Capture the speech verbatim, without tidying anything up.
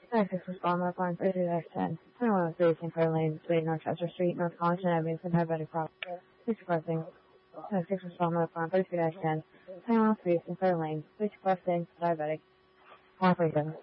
ninety-six respond my phone thirty ten. twenty-one oh three Saint Clair Lane, Sweden, Northchester Street, North College Avenue, for diabetic problem. six crossing. ninety-six respond my phone thirty ten. twenty-one oh three Saint Clair Lane, six crossing, diabetic. one forty-seven.